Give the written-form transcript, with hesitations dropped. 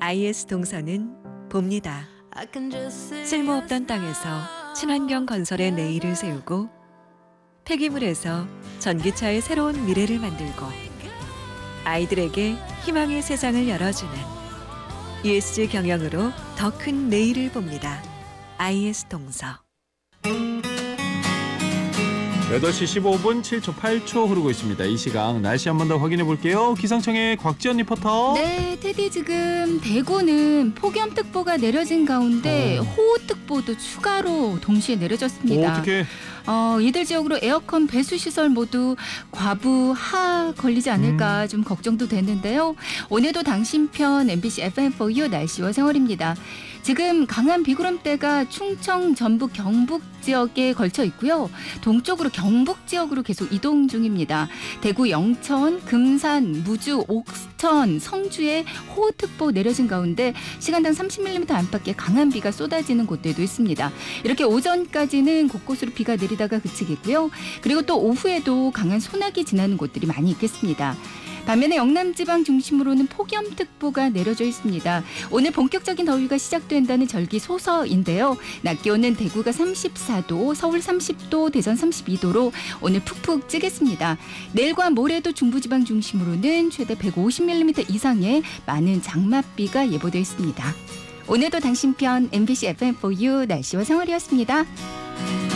IS 동서는 봅니다. 쓸모없던 땅에서 친환경 건설의 내일을 세우고 폐기물에서 전기차의 새로운 미래를 만들고 아이들에게 희망의 세상을 열어주는 ESG 경영으로 더 큰 내일을 봅니다. IS 동서. 8시 15분 7초 8초 흐르고 있습니다. 이 시각 날씨 한 번 더 확인해 볼게요. 기상청의 곽지연 리포터. 네, 테디 지금 대구는 폭염특보가 내려진 가운데 호우특보도 추가로 동시에 내려졌습니다. 어떻게? 이들 지역으로 에어컨 배수 시설 모두 과부하 걸리지 않을까 좀 걱정도 됐는데요. 오늘도 당신 편 MBC FM4U 날씨와 생활입니다. 지금 강한 비구름대가 충청, 전북, 경북 지역에 걸쳐 있고요. 동쪽으로 경북 지역으로 계속 이동 중입니다. 대구, 영천, 금산, 무주, 옥천, 성주에 호우특보 내려진 가운데 시간당 30mm 안팎의 강한 비가 쏟아지는 곳들도 있습니다. 이렇게 오전까지는 곳곳으로 비가 내리다가 그치겠고요. 그리고 또 오후에도 강한 소나기 지나는 곳들이 많이 있겠습니다. 반면에 영남지방 중심으로는 폭염특보가 내려져 있습니다. 오늘 본격적인 더위가 시작된다는 절기 소서인데요. 낮 기온은 대구가 34도, 서울 30도, 대전 32도로 오늘 푹푹 찌겠습니다. 내일과 모레도 중부지방 중심으로는 최대 150mm 이상의 많은 장맛비가 예보되어 있습니다. 오늘도 당신 편 MBC FM4U 날씨와 생활이었습니다.